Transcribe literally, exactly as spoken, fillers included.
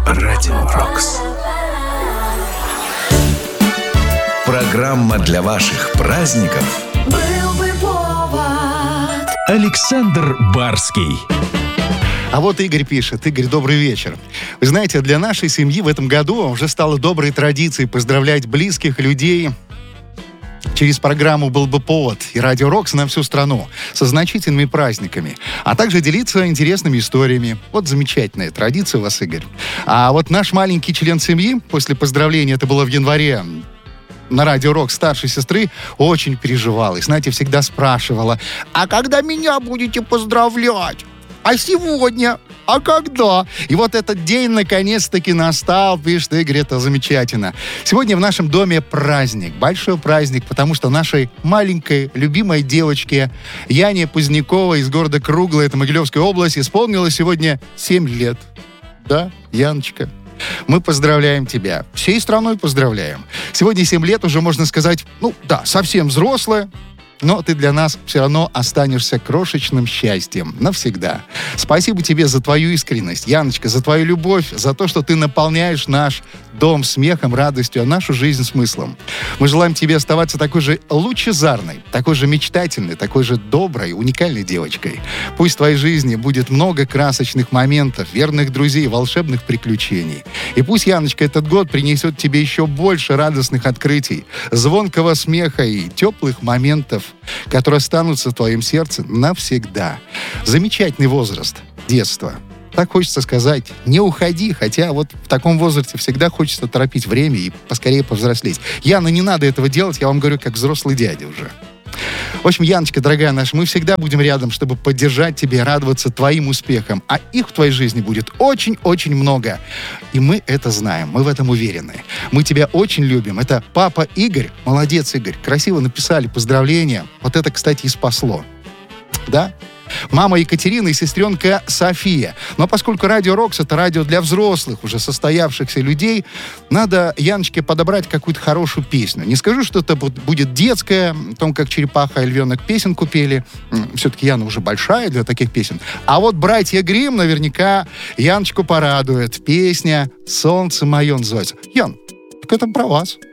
Радио Рокс. Программа для ваших праздников. Был бы повод. Александр Барский. А вот Игорь пишет. Игорь, добрый вечер. Вы знаете, для нашей семьи в этом году уже стало доброй традицией поздравлять близких людей через программу «Был бы повод» и Радио Рокс на всю страну со значительными праздниками, а также делиться интересными историями. Вот замечательная традиция у вас, Игорь. А вот наш маленький член семьи после поздравления, это было в январе, на Радио Рокс старшей сестры, очень переживала. И, знаете, всегда спрашивала: «А когда меня будете поздравлять? А сегодня? А когда?» И вот этот день наконец-таки настал, пишет Игорь, это замечательно. Сегодня в нашем доме праздник, большой праздник, потому что нашей маленькой любимой девочке Яне Поздняковой из города Круглое, это Могилевская область, исполнилось сегодня семь лет. Да, Яночка? Мы поздравляем тебя. Всей страной поздравляем. Сегодня семь лет уже, можно сказать, ну да, совсем взрослая, но ты для нас все равно останешься крошечным счастьем навсегда. Спасибо тебе за твою искренность, Яночка, за твою любовь, за то, что ты наполняешь наш дом смехом, радостью, а нашу жизнь смыслом. Мы желаем тебе оставаться такой же лучезарной, такой же мечтательной, такой же доброй, уникальной девочкой. Пусть в твоей жизни будет много красочных моментов, верных друзей, волшебных приключений. И пусть, Яночка, этот год принесет тебе еще больше радостных открытий, звонкого смеха и теплых моментов, которые останутся в твоем сердце навсегда. Замечательный возраст, детство. Так хочется сказать, не уходи, хотя вот в таком возрасте всегда хочется торопить время и поскорее повзрослеть. Яна, не надо этого делать, я вам говорю, как взрослый дядя уже. В общем, Яночка, дорогая наша, мы всегда будем рядом, чтобы поддержать тебя, радоваться твоим успехам. А их в твоей жизни будет очень-очень много. И мы это знаем, мы в этом уверены. Мы тебя очень любим. Это папа Игорь. Молодец, Игорь. Красиво написали поздравления. Вот это, кстати, и спасло. Да? Мама Екатерина и сестренка София. Но поскольку Радио Рокс — это радио для взрослых, уже состоявшихся людей, надо Яночке подобрать какую-то хорошую песню. Не скажу, что это будет детская, о том, как черепаха и львенок песенку пели. Все-таки Яна уже большая для таких песен. А вот братья Гримм наверняка Яночку порадует. Песня «Солнце мое» называется. Ян, так это про вас.